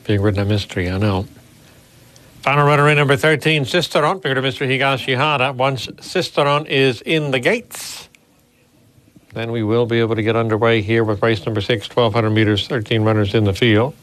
being ridden on Mystery, I know. Final runner in number 13, Cisteron, being ridden Mr. Higashihara. Once Cisteron is in the gates, then we will be able to get underway here with race number 6, 1,200 meters, 13 runners in the field.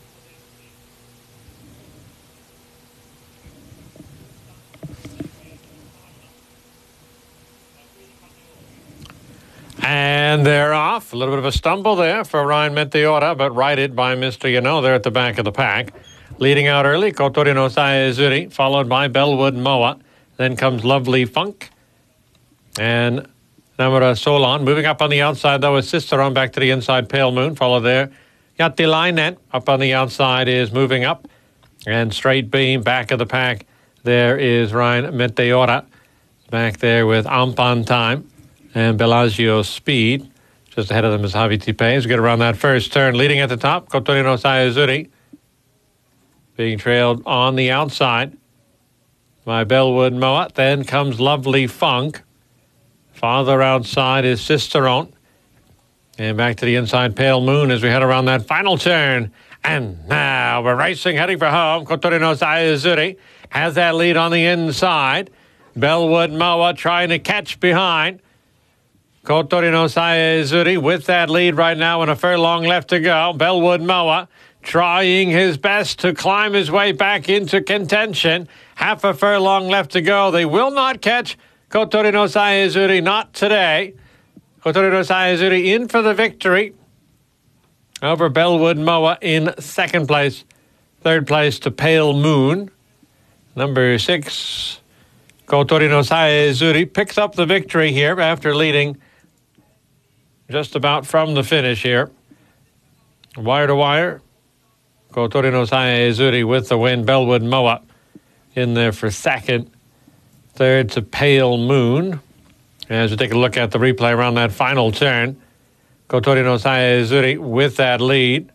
And they're off. A little bit of a stumble there for Ryan Meteora, but righted by Mr. Yano there at the back of the pack. Leading out early, Kotori no Saezuri, followed by Bellwood Moa. Then comes Lovely Funk. And Namura Solon. Moving up on the outside, though, is Cisteron back to the inside, Pale Moon. Followed there. Yattilainet up on the outside is moving up. And Straight Beam, back of the pack. There is Ryan Meteora. Back there with Ampan Time. And Bellagio Speed. Just ahead of them is Javi Tipe. As we get around that first turn, leading at the top, Kotori no Saezuri. Being trailed on the outside by Bellwood Moa. Then comes Lovely Funk. Farther outside is Cisteron. And back to the inside, Pale Moon, as we head around that final turn. And now we're racing, heading for home. Kotori no Saezuri has that lead on the inside. Bellwood Moa trying to catch behind. Kotori no Saezuri with that lead right now and a furlong left to go. Bellwood Moa trying his best to climb his way back into contention. Half a furlong left to go. They will not catch Kotori no Saezuri, not today. Kotori no Saezuri in for the victory over Bellwood Moa in second place. Third place to Pale Moon. Number 6, Kotori no Saezuri picks up the victory here after leading just about from the finish here. Wire to wire. Kotori no Saezuri with the win. Bellwood Moa in there for second. Third to Pale Moon. As we take a look at the replay around that final turn, Kotori no Saezuri with that lead.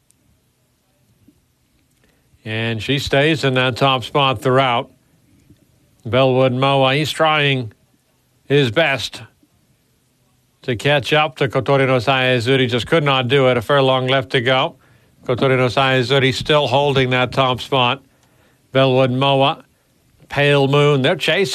And she stays in that top spot throughout. Bellwood Moa, he's trying his best to catch up to Kotori no Saezuri. Just could not do it. A furlong left to go. Kotori no Saezuri still holding that top spot. Bellwood Moa, Pale Moon, they're chasing.